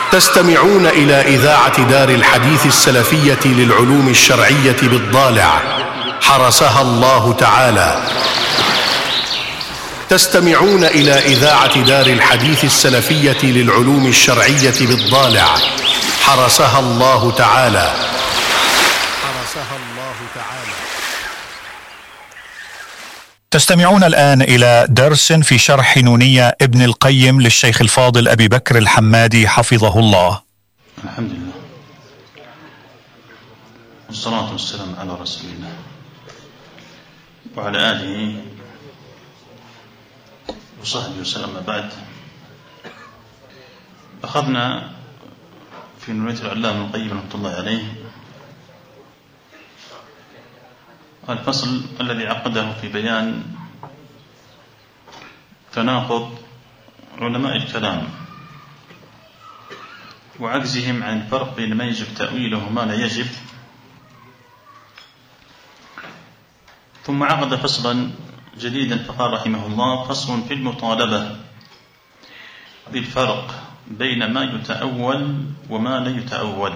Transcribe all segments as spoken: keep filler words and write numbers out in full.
تستمعون إلى إذاعة دار الحديث السلفية للعلوم الشرعية بالضالع حرسها الله تعالى. تستمعون إلى إذاعة دار الحديث السلفية للعلوم الشرعية بالضالع حرسها الله تعالى. حرسها الله تعالى. تستمعون الآن إلى درس في شرح نونية ابن القيم للشيخ الفاضل أبي بكر الحمادي حفظه الله. الحمد لله والصلاة والسلام على رسول الله وعلى آله وصحبه وسلم. بعد أخذنا في نونية العلامة ابن القيم رحمة الله عليه الفصل الذي عقده في بيان تناقض علماء الكلام وعجزهم عن الفرق بين ما يجب تأويله وما لا يجب، ثم عقد فصلا جديدا فقال رحمه الله: فصل في المطالبة بالفرق بين ما يتأول وما لا يتأول.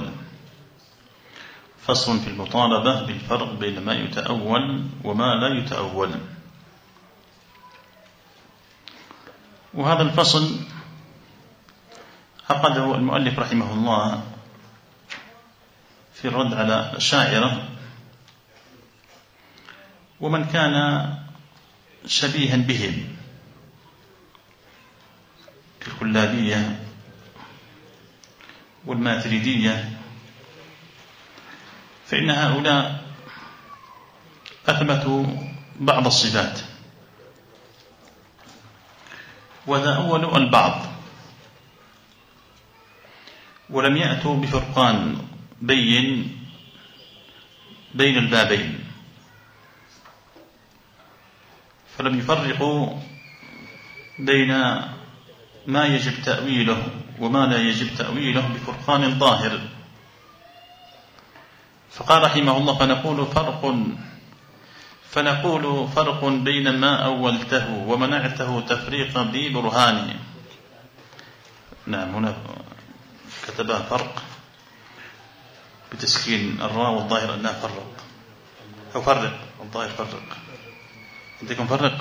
فصل في المطالبة بالفرق بين ما يتأول وما لا يتأول. وهذا الفصل عقده المؤلف رحمه الله في الرد على الأشاعرة ومن كان شبيها بهم كالكلابية والماتريدية، فإن هؤلاء أثبتوا بعض الصفات وتأولوا البعض ولم يأتوا بفرقان بين بين البابين، فلم يفرقوا بين ما يجب تأويله وما لا يجب تأويله بفرقان ظاهر. فقال رحمه الله: فنقول فرق فنقول فرق بين ما أولته ومنعته تفريق ذي برهان. نعم، هنا كتبها فرق بتسكين الراء والظاهر أنها فرق أو فرق، الظاهر فرق. عندكم فرق؟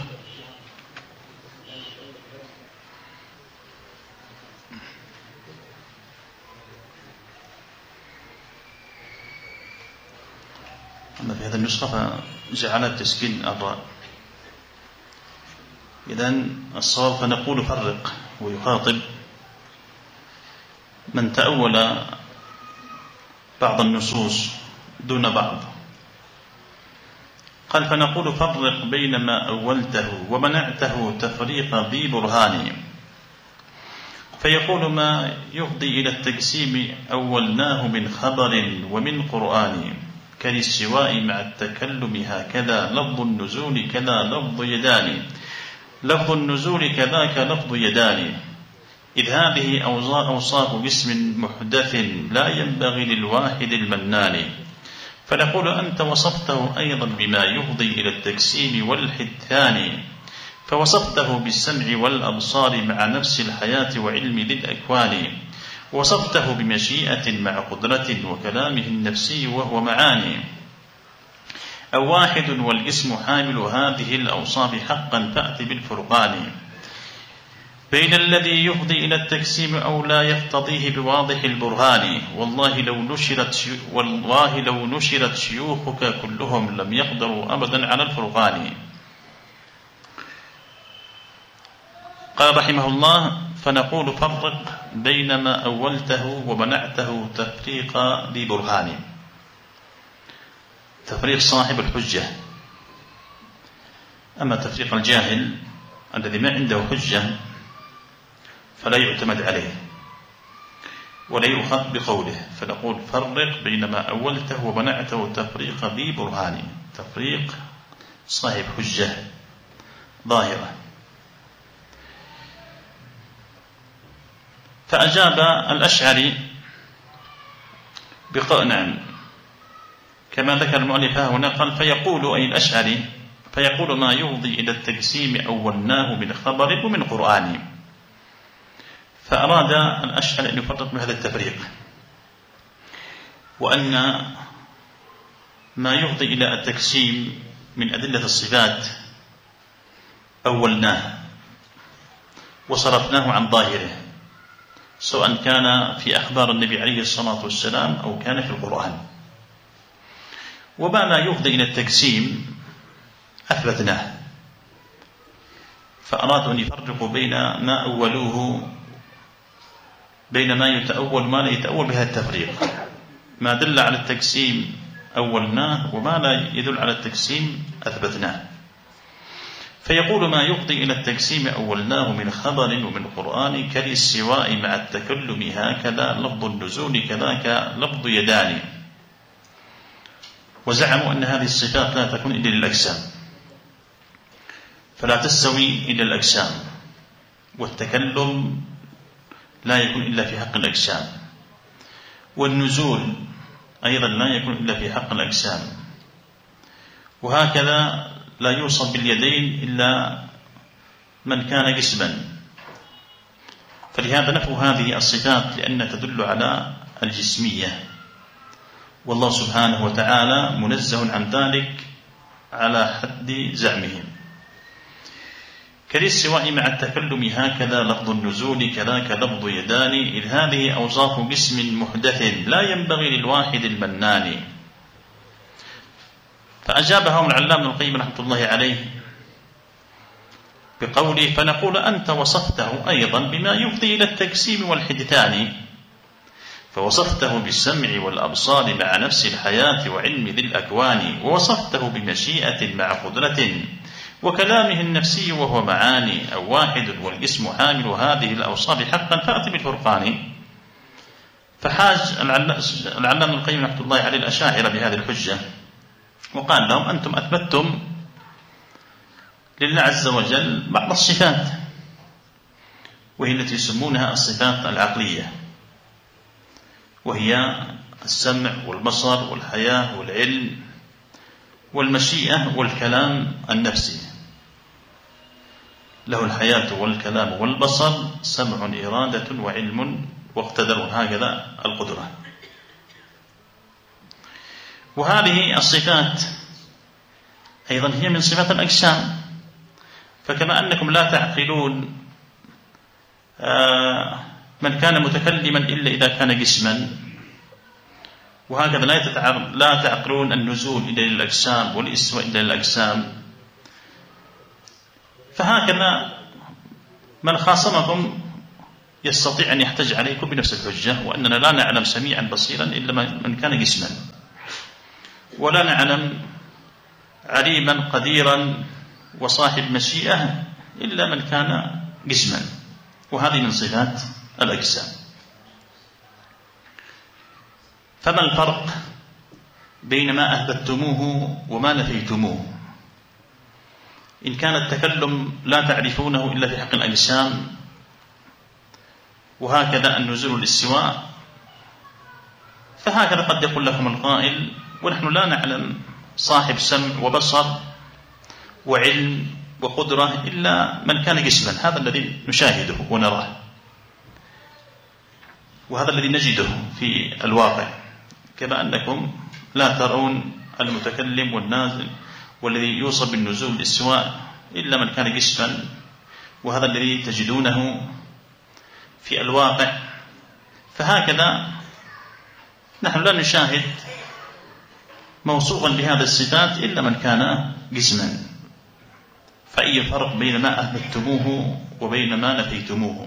أما في هذا النسخة فجعلت تسكين الراء. إذن الصواب فنقول فرق، ويخاطب من تأول بعض النصوص دون بعض. قال: فنقول فرق بين ما أولته ومنعته تفريق ذي برهان. فيقول: ما يفضي إلى التقسيم أولناه من خبر ومن قرآن، كالاستواء مع التكلم هكذا لفظ النزول كذا لفظ يدان، لفظ النزول كذاك لفظ يدان، إذ هذه أوصاف باسم محدث لا ينبغي للواحد المنان. فنقول: أنت وصفته أيضا بما يفضي إلى التقسيم والحدثان، فوصفته بالسمع والأبصار مع نفس الحياة وعلم ذي الأكوان، وصفته بمشيئة مع قدرة وكلامه النفسي وهو معاني، أو واحد والاسم حامل هذه الأوصاف حقا فأت بالفرقان، بين الذي يفضي إلى التقسيم أو لا يقتضيه بواضح البرهان. والله لو نشرت والله لو نشرت شيوخك كلهم لم يقدروا أبدا على الفرقان. قال رحمه الله: فنقول فرق بين ما أولته ومنعته تفريق ذي برهان. تفريق صاحب الحجة، أما تفريق الجاهل الذي ما عنده حجة فلا يعتمد عليه ولا يؤخذ بقوله. فنقول فرق بين ما أولته ومنعته تفريق ذي برهان، تفريق صاحب حجة ظاهرة. فأجاب الأشعري بقول نعم كما ذكر المؤلف هنا، قال: فيقول أي الأشعري فيقول: ما يفضي إلى التقسيم أولناه من خبر ومن قرآن. فأراد الأشعري أن يفرق بهذا التفريق، وأن ما يفضي إلى التقسيم من أدلة الصفات أولناه وصرفناه عن ظاهره، سواء كان في أخبار النبي عليه الصلاة والسلام أو كان في القرآن، وما لا يفضي إلى التقسيم أثبتناه. فأرادوا أن يفرقوا بين ما أولوه، بين ما يتأول وما لا يتأول بهذا التفريق. ما دل على التقسيم أولناه، وما لا يدل على التقسيم أثبتناه. فيقول ما يفضي إلى التقسيم أولناه من خبر ومن قرآن كالاستواء مع التكلم هكذا لفظ النزول كذاك لفظ يدان. وزعموا أن هذه الصفات لا تكون إلا للأجسام، فلا تستوي إلا الأجسام، والتكلم لا يكون إلا في حق الأجسام، والنزول أيضا لا يكون إلا في حق الأجسام، وهكذا لا يوصف باليدين إلا من كان جسما. فلهذا نفوا هذه الصفات لأنها تدل على الجسمية، والله سبحانه وتعالى منزه عن ذلك على حد زعمهم. كالاستواء مع التكلم هكذا لفظ النزول كذاك لفظ يدان، إذ هذه أوصاف جسم محدث لا ينبغي للواحد المنان. فأجابهم العلامة ابن القيم رحمة الله عليه بقوله فنقول أنت وصفته أيضا بما يفضي إلى التقسيم والحدثان، فوصفته بالسمع والأبصار مع نفس الحياة وعلم ذي الأكوان، ووصفته بمشيئة مع قدرة وكلامه النفسي وهو معاني، أو واحد والاسم حامل هذه الأوصاف حقا فأتي بالفرقان. فحاج العلامة ابن القيم رحمة الله عليه الأشاعرة بهذه الحجة، وقال لهم أنتم أثبتتم لله عز وجل بعض الصفات، وهي التي يسمونها الصفات العقلية، وهي السمع والبصر والحياة والعلم والمشيئة والكلام النفسي. له الحياة والكلام والبصر، سمع إرادة وعلم واقتدر، هكذا القدرة. وهذه الصفات أيضا هي من صفات الأجسام، فكما أنكم لا تعقلون من كان متكلما إلا إذا كان جسما، وهكذا لا تعقلون النزول إلى الأجسام والإستواء إلى الأجسام، فهكذا من خاصمكم يستطيع أن يحتج عليكم بنفس الحجة، وأننا لا نعلم سميعا بصيرا إلا من كان جسما، ولا نعلم عليما قديرا وصاحب مشيئة إلا من كان جسما، وهذه من صفات الأجسام. فما الفرق بين ما أثبتموه وما نفيتموه؟ إن كان التكلم لا تعرفونه إلا في حق الأجسام، وهكذا النزول والاستواء، فهكذا قد يقول لكم القائل ونحن لا نعلم صاحب سمع وبصر وعلم وقدرة إلا من كان جسما. هذا الذي نشاهده ونراه، وهذا الذي نجده في الواقع، كما أنكم لا ترون المتكلم والنازل والذي يوصف بالنزول والاستواء إلا من كان جسما، وهذا الذي تجدونه في الواقع. فهكذا نحن لا نشاهد موصوفا بهذه الصفات إلا من كان جسما. فأي فرق بين ما أثبتموه وبين ما نفيتموه؟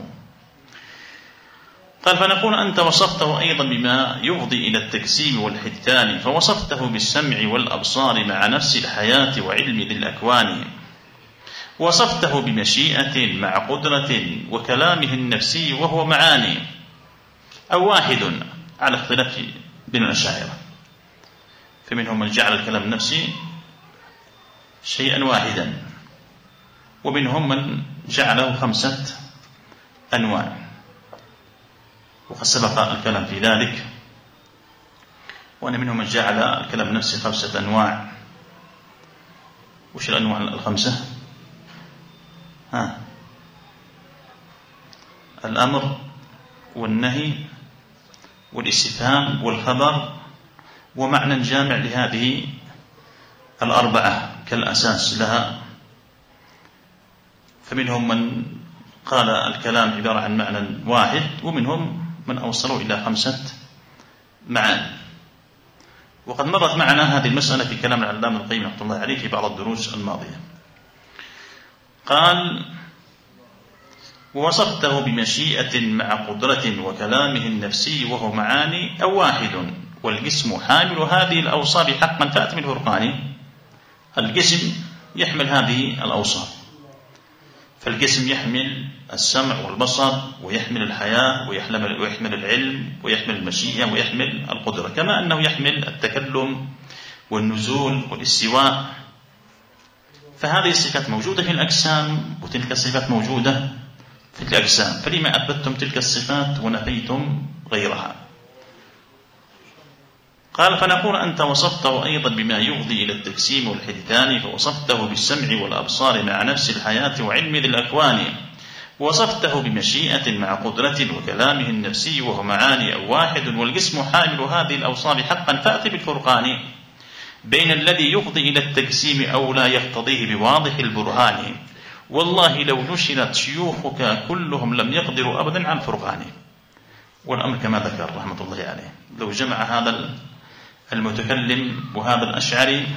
قال فنقول أنت وصفته أيضا بما يفضي إلى التجسيم والحدثان، فوصفته بالسمع والأبصار مع نفس الحياة وعلم ذي الأكوان، وصفته بمشيئة مع قدرة وكلامه النفسي وهو معاني، أو واحد على اختلاف بين الأشاعرة، فمنهم من جعل الكلام النفسي شيئا واحدا، ومنهم من جعله خمسة أنواع، وقد سبق الكلام في ذلك. وأن منهم من جعل الكلام النفسي خمسة أنواع. وش الأنواع الخمسة؟ ها الأمر والنهي والاستفهام والخبر ومعنى جامع لهذه الأربعة كالأساس لها. فمنهم من قال الكلام عبارة عن معنى واحد، ومنهم من أوصلوا إلى خمسة معاني. وقد مرت معنا هذه المسألة في كلام العلامة ابن القيم رحمه الله عليه في بعض الدروس الماضية. قال: ووصفته بمشيئة مع قدرة وكلامه النفسي وهو معاني أو واحد، والجسم حامل هذه الأوصاف حقا فأتم الفرقان. الجسم يحمل هذه الأوصاف، فالجسم يحمل السمع والبصر، ويحمل الحياة، ويحمل, ويحمل العلم، ويحمل المشيئة، ويحمل القدرة، كما أنه يحمل التكلم والنزول والاستواء. فهذه الصفات موجودة في الأجسام، وتلك الصفات موجودة في الأجسام، فلما أثبتتم تلك الصفات ونفيتم غيرها؟ قال: فنقول أنت وصفته أيضا بما يفضي إلى التجسيم والحدثان، فوصفته بالسمع والأبصار مع نفس الحياة وعلم ذي الأكوان، وصفته بمشيئة مع قدرة وكلامه النفسي وهو معاني أو واحد، والجسم حامل هذه الأوصاف حقا فأت بالفرقان بين الذي يفضي إلى التجسيم أو لا يقتضيه بواضح البرهان. والله لو نشرت شيوخك كلهم لم يقدروا أبدا عن فرقان. والأمر كما ذكر رحمة الله عليه، لو جمع هذا المتكلم وهذا الأشعري،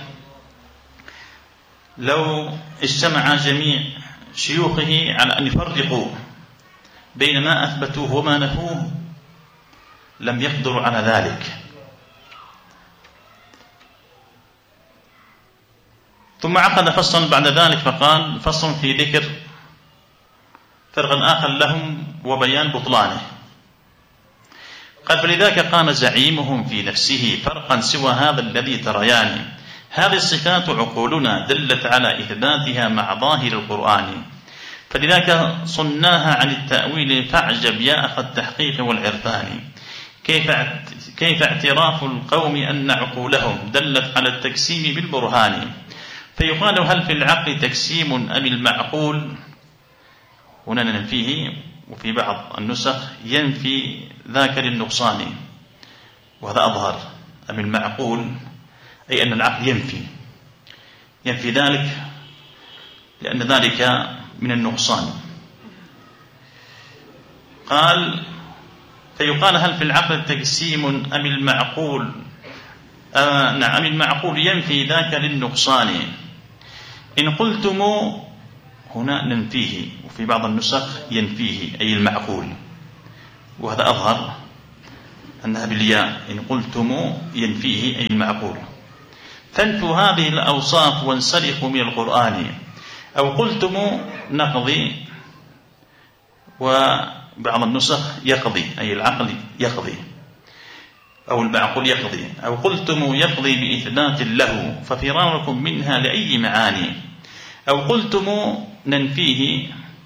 لو اجتمع جميع شيوخه على أن يفرقوا بين ما أثبتوه وما نفوه لم يقدروا على ذلك. ثم عقد فصلا بعد ذلك فقال: فصل في ذكر فرق آخر لهم وبيان بطلانه. قال: فلذاك قام زعيمهم في نفسه فرقا سوى هذا الذي تريان. هذه الصفات عقولنا دلت على إثباتها مع ظاهر القرآن، فلذاك صناها عن التأويل فاعجب يا أخ التحقيق والعرفان. كيف كيف اعتراف القوم أن عقولهم دلت على التجسيم بالبرهان. فيقال: هل في العقل تجسيم أم المعقول؟ هنا ننفيه، وفي بعض النسخ ينفي ذاك للنقصان، وهذا أظهر. أم المعقول أي أن العقل ينفي ينفي ذلك لأن ذلك من النقصان. قال: فيقال: هل في العقل تجسيم أم المعقول؟ آه نعم، المعقول ينفي ذاك للنقصان. إن قلتم، هنا ننفيه، وفي بعض النسخ ينفيه أي المعقول، وهذا أظهر أنها بالياء. إن قلتم ينفيه أي المعقول. فانفوا هذه الأوصاف وانسلخوا من القرآن. أو قلتم نقضي، وبعض النسخ يقضي أي العقل يقضي، أو المعقول يقضي. أو قلتم يقضي بإثبات له، ففراركم منها لأي معاني. أو قلتم ننفيه،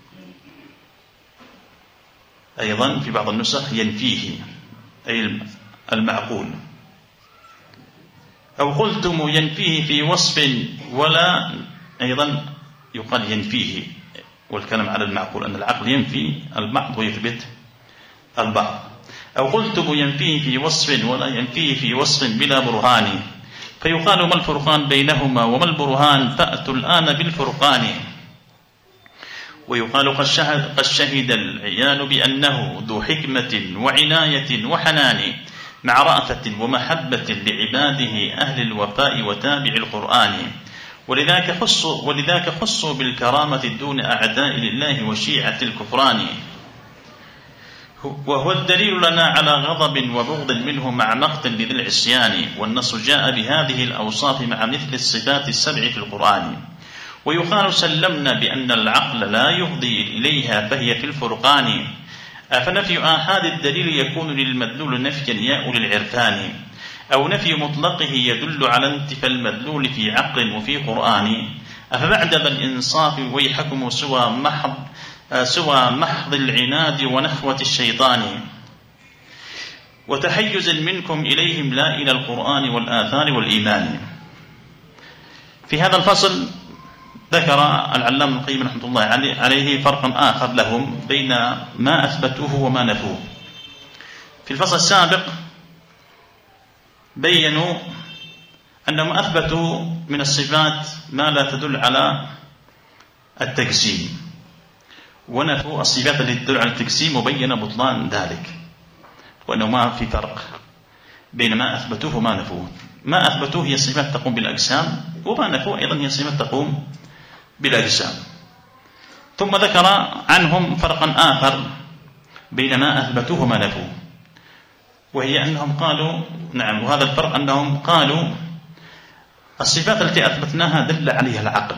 أيضا في بعض النسخ ينفيه أي المعقول. أو قلتم ينفيه في وصف، ولا أيضا يقال ينفيه، والكلام على المعقول أن العقل ينفي البعض ويثبت البعض. أو قلتم ينفيه في وصف، ولا ينفيه في وصف بلا برهان. فيقال: ما الفرقان بينهما وما البرهان؟ فأتوا الآن بالفرقان. ويقال: قد شهد العيان بأنه ذو حكمة وعناية وحنان، مع رأفة ومحبة لعباده أهل الوفاء وتابع القرآن. ولذاك خصوا, ولذاك خصوا بالكرامة دون أعداء لله وشيعة الكفران. وهو الدليل لنا على غضب وبغض منه مع مقت لذي العصيان. والنص جاء بهذه الأوصاف مع مثل الصفات السبع في القرآن. ويقال: سلمنا بأن العقل لا يفضي إليها فهي في الفرقان. أفنفي آحاد الدليل يكون للمدلول نفيا ياء للعرفان، أو نفي مطلقه يدل على انتفى المدلول في عقل وفي قرآن. أفبعد ذا الإنصاف ويحكم سوى محض سوى محض العناد ونخوة الشيطان، وتحيز منكم إليهم لا إلى القرآن والآثار والإيمان. في هذا الفصل ذكر العلامة ابن القيم رحمة الله عليه فرقا آخر لهم بين ما أثبتوه وما نفوه. في الفصل السابق بيّنوا أنهم أثبتوا من الصفات ما لا تدل على التجسيم، ونفوا الصفات التي تدل على التجسيم وبين بطلان ذلك، وأنه ما في فرق بين ما أثبتوه وما نفوه. ما أثبتوه هي صفات تقوم بالأجسام، وما نفوه أيضا هي صفات تقوم بالأجسام. ثم ذكر عنهم فرقا آخر بين ما أثبتوه وما نفوه، وهي أنهم قالوا نعم، وهذا الفرق أنهم قالوا الصفات التي أثبتناها دل عليها العقل،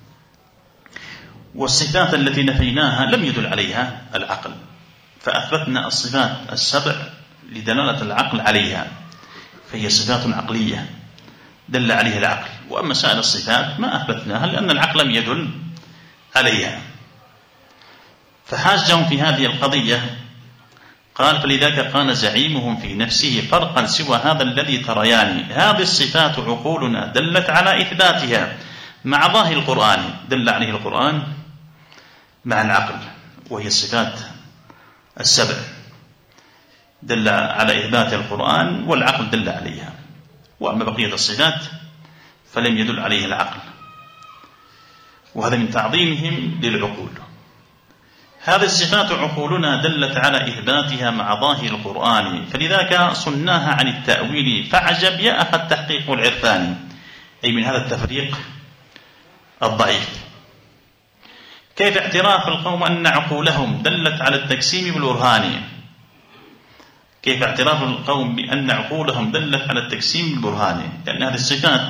والصفات التي نفيناها لم يدل عليها العقل، فأثبتنا الصفات السبع لدلالة العقل عليها، فهي صفات عقلية دل عليها العقل. وأما سائر الصفات ما أثبتناها لأن العقل لم يدل عليها. فحاجهم في هذه القضية، قال فلذلك قال زعيمهم في نفسه فرقا سوى هذا الذي تريان، هذه الصفات عقولنا دلت على إثباتها مع ظاهر القرآن، دل عليه القرآن مع العقل، وهي الصفات السبع دل على إثبات القرآن والعقل دل عليها. وأما بقية الصفات فلم يدل عليها العقل، وهذا من تعظيمهم للعقول. هذه الصفات عقولنا دلت على إثباتها مع ظاهر القرآن، فلذلك صناها عن التأويل، فعجب يا أخ التحقيق والعرفان، أي من هذا التفريق الضعيف. كيف اعتراف القوم أن عقولهم دلت على التجسيم بالبرهان؟ كيف اعتراف القوم بأن عقولهم دلت على التجسيم بالبرهان؟ لأن هذه الصفات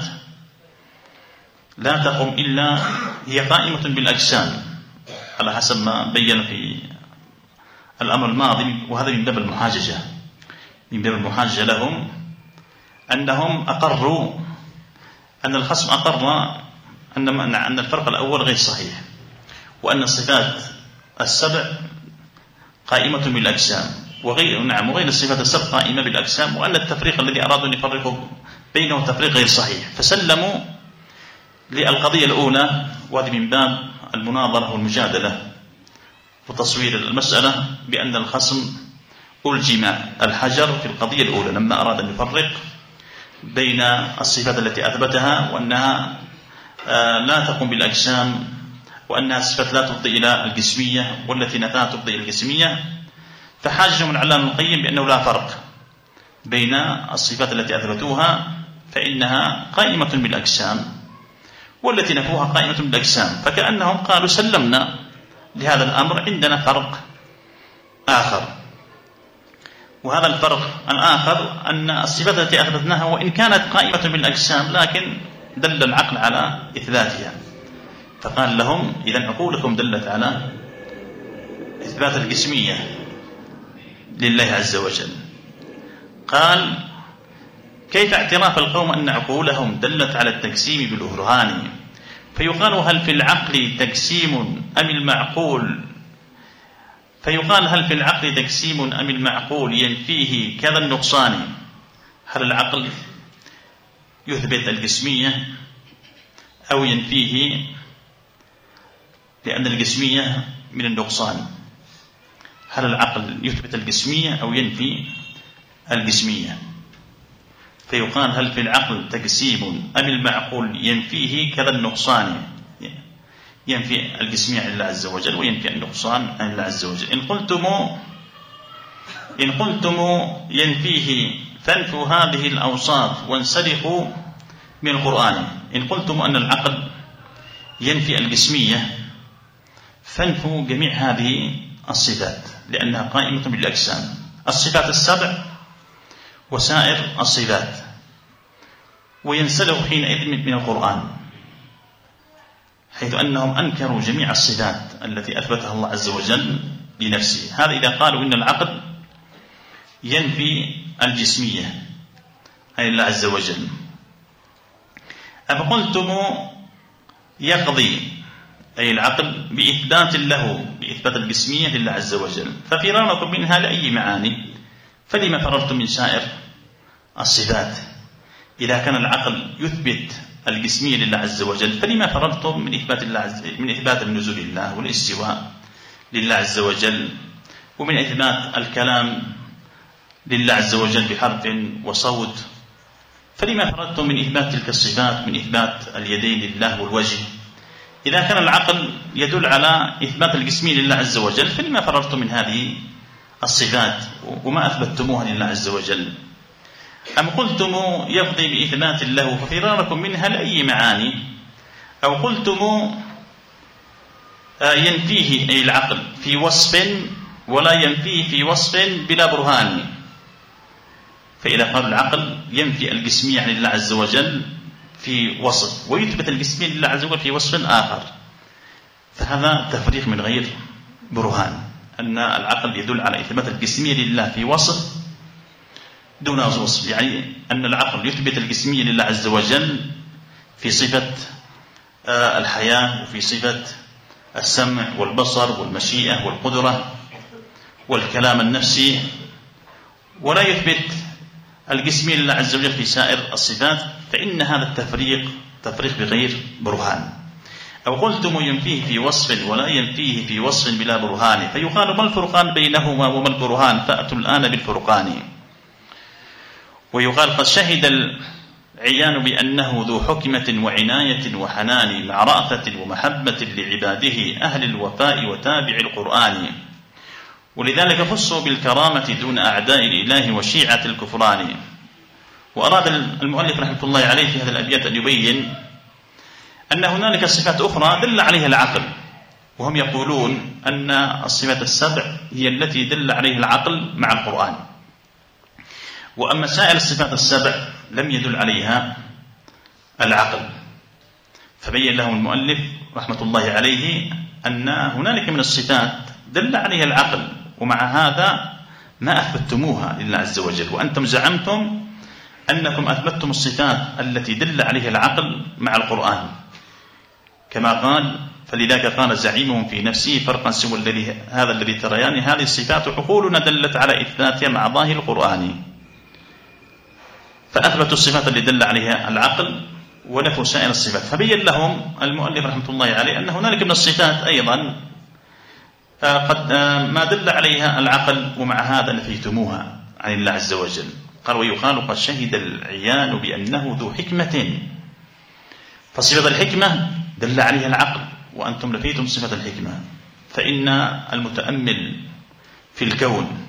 لا تقوم إلا هي قائمة بالأجسام على حسب ما بين في الأمر الماضي، وهذا من باب المحاججة، من باب المحاججة لهم أنهم أقروا أن الخصم أقر أن أن الفرق الأول غير صحيح، وأن الصفات السبع قائمة بالأجسام، وغير نعم وغير الصفات السبع قائمة بالأجسام، وأن التفريق الذي أرادوا أن يفرقوا بينهم تفريق غير صحيح، فسلموا للقضية الأولى، وهذه من باب المناظرة والمجادلة وتصوير المسألة، بأن الخصم ألجم الحجر في القضية الأولى لما أراد أن يفرق بين الصفات التي أثبتها وأنها لا تقوم بالأجسام، وأنها صفات لا تفضي إلى الجسمية، والتي نفاها تفضي إلى الجسمية. فحاجهم العلامة ابن القيم بأنه لا فرق بين الصفات التي أثبتوها فإنها قائمة بالأجسام، والتي نفوها قائمة بالأجسام، فكأنهم قالوا سلمنا لهذا الأمر، عندنا فرق آخر. وهذا الفرق الآخر أن الصفات التي أثبتناها وإن كانت قائمة بالأجسام لكن دل العقل على إثباتها، فقال لهم إذن عقولكم دلت على إثبات الجسمية لله عز وجل. قال كيف اعتراف القوم أن عقولهم دلت على التجسيم بالبرهان؟ فيقال هل في العقل تجسيم أم المعقول فيقال هل في العقل تجسيم أم المعقول ينفيه كذا النقصان؟ هل العقل يثبت الجسمية أو ينفيه، لأن الجسمية من النقصان؟ هل العقل يثبت الجسمية أو ينفي الجسمية؟ فيقال هل في العقل تجسيم أم المعقول ينفيه كذا النقصان، ينفي الجسمية عن الله عز وجل وينفي النقصان عن الله عز وجل. إن قلتم إن قلتم ينفيه فانفوا هذه الأوصاف وانسلخوا من القرآن. إن قلتم أن العقل ينفي الجسمية فانفوا جميع هذه الصفات لأنها قائمة بالأجسام، الصفات السبع وسائر الصفات، وينسلخ حينئذ من القرآن، حيث أنهم أنكروا جميع الصفات التي أثبتها الله عز وجل لنفسه. هذا إذا قالوا إن العقل ينفي الجسمية عن الله عز وجل. أفقلتم يقضي أي العقل بإثبات له بإثبات الجسمية لله عز وجل، ففراركم منها لأي معاني؟ فلما فررتم من سائر الصفات؟ إذا كان العقل يثبت الجسمية لله عز وجل فلما فررتم من إثبات الله عز من إثبات النزول لله والاستواء لله عز وجل، ومن إثبات الكلام لله عز وجل بحرف وصوت، فلما فررتم من إثبات تلك الصفات، من إثبات اليدين لله والوجه؟ إذا كان العقل يدل على إثبات الجسمية لله عز وجل، فلما فررتم من هذه الصفات وما أثبتموها لله عز وجل؟ أم قلتم يقضي بإثبات له ففراركم منها لأي معاني؟ أو قلتم ينفيه أي العقل في وصف ولا ينفيه في وصف بلا برهان. فإذا قال العقل ينفي الجسمية عن الله عز وجل في وصف ويثبت الجسمية لله عز وجل في وصف آخر، فهذا تفريق من غير برهان. أن العقل يدل على إثبات الجسمية لله في وصف دون وصف، يعني أن العقل يثبت الجسمية لله عز وجل في صفة الحياة وفي صفة السمع والبصر والمشيئة والقدرة والكلام النفسي، ولا يثبت الجسمية لله عز وجل في سائر الصفات، فإن هذا التفريق تفريق بغير برهان. أو قلتم ينفيه في وصف ولا ينفيه في وصف بلا برهان، فيقال ما الفرقان بينهما وما البرهان؟ فأتوا الآن بالفرقان. ويقال قد شهد العيان بأنه ذو حكمة وعناية وحنان مع رأفة ومحبة لعباده أهل الوفاء وتابع القرآن، ولذلك خصوا بالكرامة دون أعداء الإله وشيعة الكفران. وأراد المؤلف رحمة الله عليه في هذا الأبيات أن يبين أن هنالك صفات أخرى دل عليها العقل، وهم يقولون أن الصفات السبع هي التي دل عليها العقل مع القرآن، وأما سائر الصفات السبع لم يدل عليها العقل. فبين لهم المؤلف رحمة الله عليه أن هنالك من الصفات دل عليها العقل، ومع هذا ما أثبتموها لله عز وجل، وأنتم زعمتم أنكم أثبتتم الصفات التي دل عليها العقل مع القرآن، كما قال فلذاك قال زعيمهم في نفسه فرقا سوى الذي هذا الذي تريان هذه الصفات عقولنا دلت على إثباتها مع ظاهر القرآن. فأثبتوا الصفات التي دل عليها العقل ونفوا سائر الصفات. فبين لهم المؤلف رحمة الله عليه أن هنالك من الصفات أيضا قد ما دل عليها العقل ومع هذا نفيتموها عن الله عز وجل. قال ويقال قد شهد العيان بأنه ذو حكمة، فصفة الحكمة دل عليها العقل وأنتم نفيتم صفة الحكمة. فإن المتأمل في الكون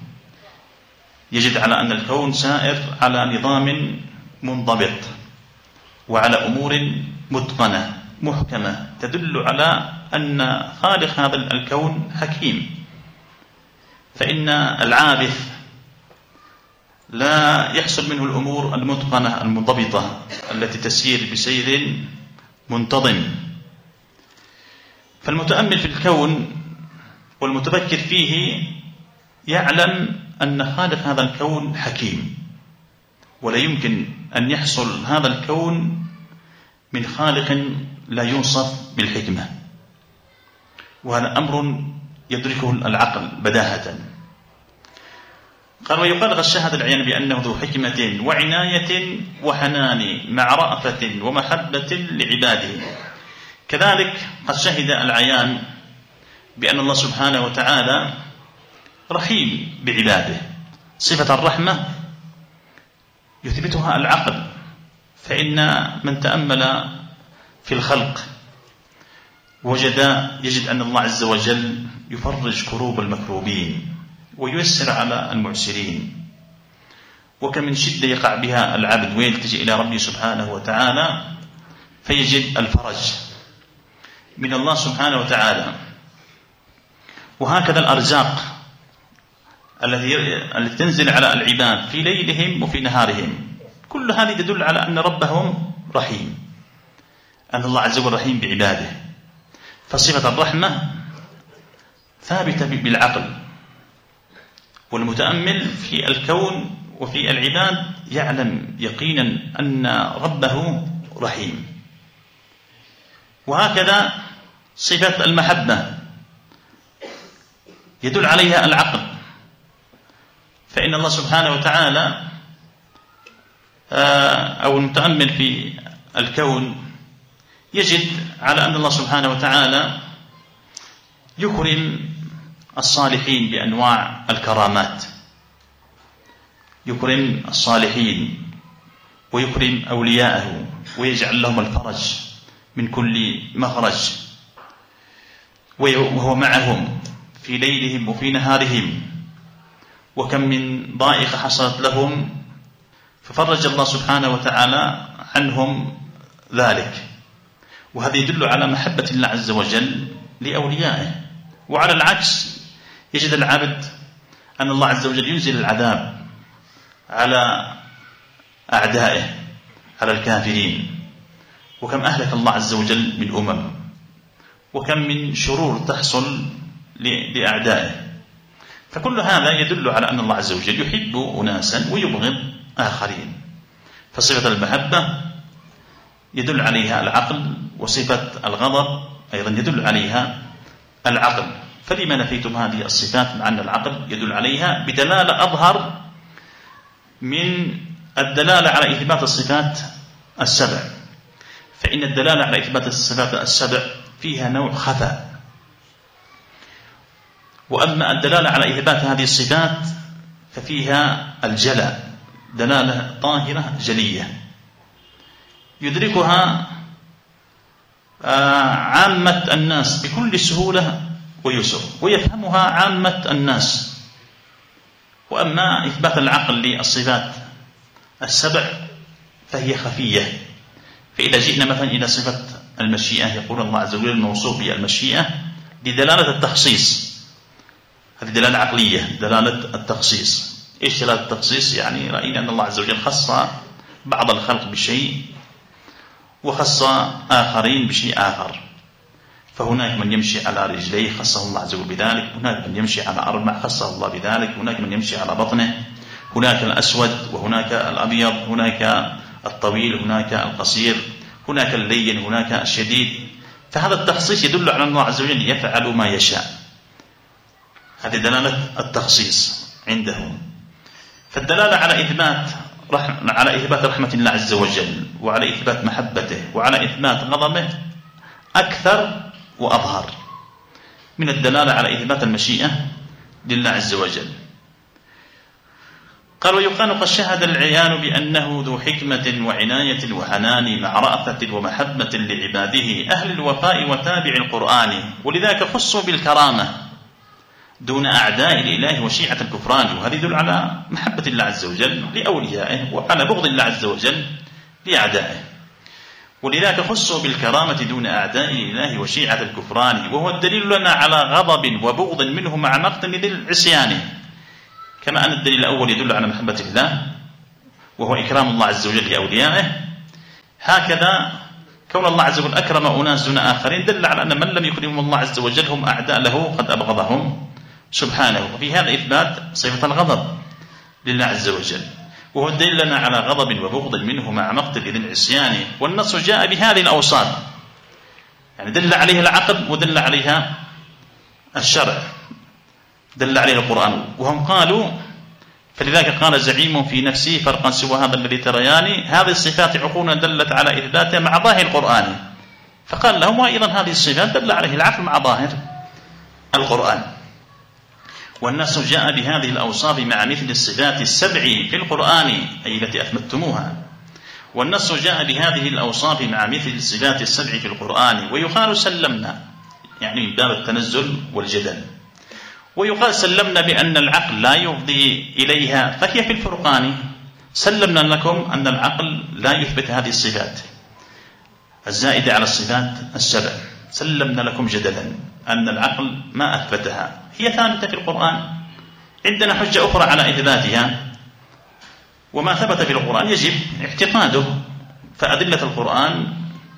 يجد على أن الكون سائر على نظام منضبط وعلى أمور متقنة محكمة تدل على أن خالق هذا الكون حكيم. فإن العابث لا يحصل منه الأمور المتقنة المنضبطة التي تسير بسير منتظم. فالمتأمل في الكون والمتفكر فيه يعلم أن خالق هذا الكون حكيم، ولا يمكن أن يحصل هذا الكون من خالق لا يوصف بالحكمة، وهذا أمر يدركه العقل بداهة. قال ويقال قد شهد العيان بأنه ذو حكمة وعناية وحنان مع رأفة ومحبة لعباده. كذلك قد شهد العيان بأن الله سبحانه وتعالى رحيم بعباده. صفة الرحمة يثبتها العقل، فإن من تأمل في الخلق وجد يجد أن الله عز وجل يفرج كروب المكروبين وييسر على المعسرين، وكم من شدة يقع بها العبد ويلتجئ إلى ربه سبحانه وتعالى فيجد الفرج من الله سبحانه وتعالى. وهكذا الأرزاق التي تنزل على العباد في ليلهم وفي نهارهم، كل هذه تدل على أن ربهم رحيم، أن الله عز وجل رحيم بعباده. فصفة الرحمة ثابتة بالعقل، والمتأمل في الكون وفي العباد يعلم يقينا أن ربه رحيم. وهكذا صفة المحبة يدل عليها العقل، فإن الله سبحانه وتعالى أو المتأمل في الكون يجد على أن الله سبحانه وتعالى يكرم الصالحين بأنواع الكرامات، يكرم الصالحين ويكرم أولياءه ويجعل لهم الفرج من كل مخرج، وهو معهم في ليلهم وفي نهارهم. وكم من ضائقة حصلت لهم ففرج الله سبحانه وتعالى عنهم ذلك، وهذا يدل على محبة الله عز وجل لأوليائه. وعلى العكس يجد العبد أن الله عز وجل ينزل العذاب على أعدائه، على الكافرين. وكم أهلك الله عز وجل من أمم، وكم من شرور تحصل لأعدائه. فكل هذا يدل على أن الله عز وجل يحب أناسا ويبغض آخرين. فصفة المحبة يدل عليها العقل، وصفة الغضب أيضا يدل عليها العقل. فلما نفيتم هذه الصفات مع أن العقل يدل عليها بدلالة أظهر من الدلالة على إثبات الصفات السبع؟ فإن الدلالة على إثبات الصفات السبع فيها نوع خفاء، وأما الدلالة على إثبات هذه الصفات ففيها الجلاء، دلالة طاهرة جلية يدركها عامة الناس بكل سهولة ويسر، ويفهمها عامة الناس. وأما إثبات العقل للصفات السبع فهي خفية. فإذا جئنا مثلا إلى صفة المشيئة، يقول الله عز وجل الموصوف بالمشيئة لدلالة التخصيص، هذه دلالة عقلية، دلالة التخصيص. إيش دلالة التخصيص؟ يعني رأينا أن الله عز وجل خص بعض الخلق بشيء وخص آخرين بشيء آخر. فهناك من يمشي على رجليه خصه الله عز وجل بذلك، هناك من يمشي على أربع خصه الله بذلك، هناك من يمشي على بطنه، هناك الأسود وهناك الأبيض، هناك الطويل هناك القصير، هناك اللين هناك الشديد. فهذا التخصيص يدل على أن الله عز وجل يفعل ما يشاء، هذه دلالة التخصيص عندهم. فالدلالة على إثبات رحمة على إثبات رحمة الله عز وجل، وعلى إثبات محبته، وعلى إثبات غضبه أكثر وأظهر من الدلالة على إثبات المشيئة لله عز وجل. قال: ويقال قد شهد العيان بأنه ذو حكمة وعناية وحنان مع رأفة ومحبة لعباده أهل الوفاء وتابع القرآن، ولذلك خصوا بالكرامة دون أعداء الإله وشيعة الكفران. وهذا يدل على محبة الله عز وجل لأوليائه، وعلى بغض الله عز وجل لأعدائه. ولذلك خصوا بالكرامة دون أعداء الإله وشيعة الكفران، وهو الدليل لنا على غضب وبغض منه مع مقت ذي العصيان. كما أن الدليل الأول يدل على محبة الله وهو إكرام الله عز وجل لأوليائه، هكذا كون الله عز وجل أكرم أناس دون آخرين دل على أن من لم يكرمهم الله عز وجل هم أعداء له قد أبغضهم سبحانه. وفي هذا إثبات صفة الغضب لله عز وجل، وهو الدليل لنا على غضب وبغض منه مع مقت ذي العصيان. والنص جاء بهذه الأوصاف، يعني دل عليها العقل ودل عليها الشرع، دل عليه القرآن. وهم قالوا، فلذلك قال زعيم في نفسه فرقا سوى هذا الذي ترياني، هذه الصفات عقولنا دلت على إثباتها مع ظاهر القرآن. فقال لهم: وأيضا هذه الصفات دل عليه العقل مع ظاهر القرآن. والناس جاء بهذه الأوصاف مع مثل الصفات السبع في القرآن، أي التي أثبتموها. والنص جاء بهذه الأوصاف مع مثل الصفات السبع في القرآن. ويقال سلمنا، يعني من باب التنزل والجدل. ويقال سلمنا بأن العقل لا يفضي إليها فهي في الفرقان. سلمنا لكم أن العقل لا يثبت هذه الصفات الزائدة على الصفات السبع، سلمنا لكم جدلا أن العقل ما أثبتها، هي ثابتة في القرآن. عندنا حجة أخرى على إثباتها، وما ثبت في القرآن يجب اعتقاده. فأدلة القرآن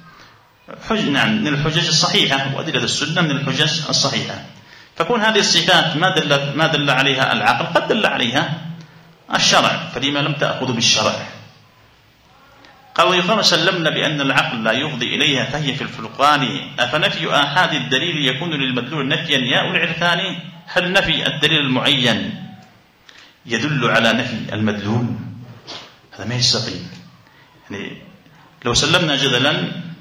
حج نعم من الحجج الصحيحة، وأدلة السنة من الحجج الصحيحة. فكون هذه الصفات ما دل ما دل عليها العقل قد دل عليها الشرع، فلما لم تأخذوا بالشرع؟ قال: ويقال سلمنا بأن العقل لا يفضي إليها فهي في الفرقان. أفنفي آحاد الدليل يكون للمدلول نفيا يا أولي العرفان؟ هل نفي الدليل المعين يدل على نفي المدلول؟ هذا ما يستقيم. يعني لو سلمنا جدلا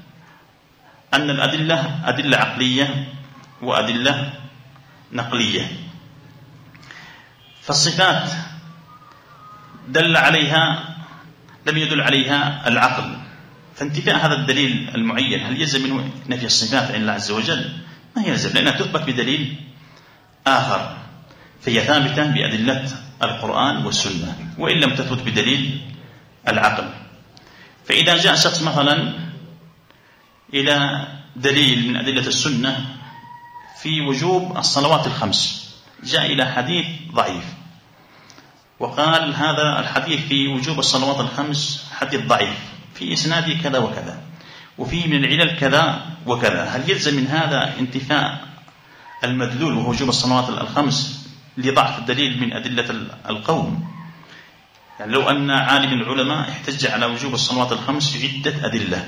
أن الأدلة أدلة عقلية وأدلة نقلية، فالصفات دل عليها لم يدل عليها العقل، فانتفاء هذا الدليل المعين هل يلزم منه نفي الصفات عن الله عز وجل؟ ما يلزم، لأنها تثبت بدليل آخر، فهي ثابتة بأدلة القرآن والسنة، وإن لم تثبت بدليل العقل. فإذا جاء شخص مثلا إلى دليل من أدلة السنة في وجوب الصلوات الخمس، جاء إلى حديث ضعيف وقال هذا الحديث في وجوب الصلوات الخمس حديث ضعيف في إسناده كذا وكذا وفيه من العلل كذا وكذا، هل يلزم من هذا انتفاء المدلول وهو وجوب الصلوات الخمس لضعف الدليل من أدلة القوم؟ يعني لو أن عالم العلماء احتج على وجوب الصلوات الخمس في عدة أدلة،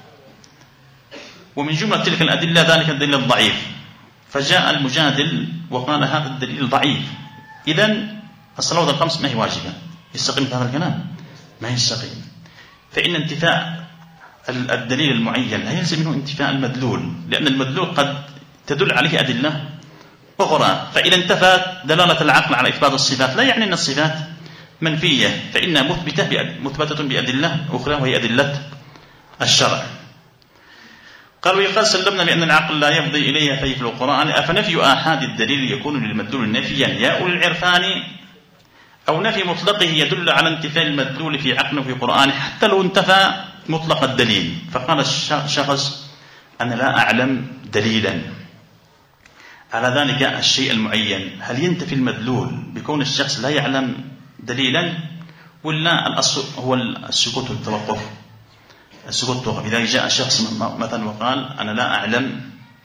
ومن جملة تلك الأدلة ذلك الدليل الضعيف، فجاء المجادل وقال هذا الدليل ضعيف، إذن الصلوات الخمس ما هي واجبة، يستقيم هذا الكلام؟ ما يستقيم. فإن انتفاء الدليل المعين لا يلزم منه انتفاء المدلول، لأن المدلول قد تدل عليه أدلة أخرى، فإذا انتفت دلالة العقل على إثبات الصفات لا يعني أن الصفات منفية، فإنها مثبتة مثبتة بأدلة أخرى وهي أدلة الشرع. قالوا يقال سلمنا بأن العقل لا يفضي إليها في القرآن، أفنفي آحاد الدليل يكون للمدلول نفيا يا أولي العرفان، أو نفي مطلقه يدل على انتفاء المدلول في عقل وفي قرآن حتى لو انتفى مطلق الدليل. فقال الشخص أنا لا أعلم دليلا على ذلك الشيء المعين، هل ينتفي المدلول بكون الشخص لا يعلم دليلا، ولا الأصل هو السكوت والتوقف؟ السكوت والتوقف. إذا جاء شخص مثلا وقال أنا لا أعلم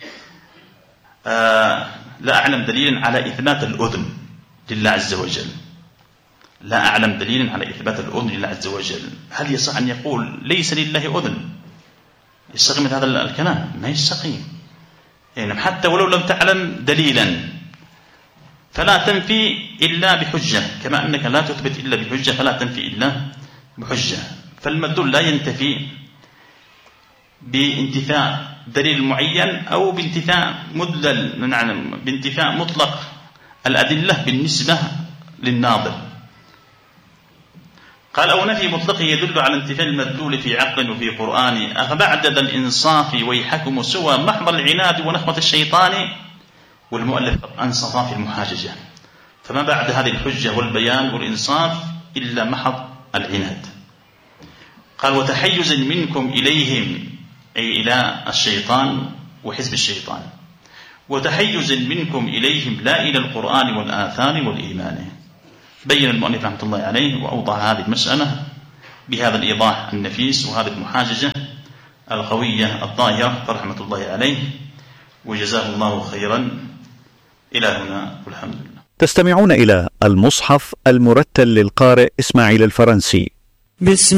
آه لا أعلم دليلا على إثبات الأذن لله عز وجل، لا أعلم دليلا على إثبات الأذن لله عز وجل، هل يصح أن يقول ليس لله أذن؟ يستقيم هذا الكلام؟ ما يستقيم. يعني حتى ولو لم تعلم دليلا فلا تنفي إلا بحجة، كما أنك لا تثبت إلا بحجة فلا تنفي إلا بحجة. فالمدلول لا ينتفي بانتفاء دليل معين أو بانتفاء مدلل، نعلم بانتفاء مطلق الأدلة بالنسبة للناظر. قال أو نفي مطلقه يدل على انتفاء المدلول في عقل وفي قرآن، أفبعد ذا الإنصاف ويحكم سوى محض العناد ونخمة الشيطان، والمؤلف أنصف في المحاججة، فما بعد هذه الحجة والبيان والإنصاف إلا محض العناد. قال وتحيز منكم إليهم أي إلى الشيطان وحزب الشيطان، وتحيز منكم إليهم لا إلى القرآن والآثار والإيمان. بين المؤلف رحمة الله عليه وأوضح هذه المسألة بهذا الإيضاح النفيس وهذه المحاججة القوية الظاهرة فرحمة الله عليه وجزاه الله خيرا. إلى هنا والحمد لله. تستمعون إلى المصحف المرتل للقارئ إسماعيل الفرنسي. بسم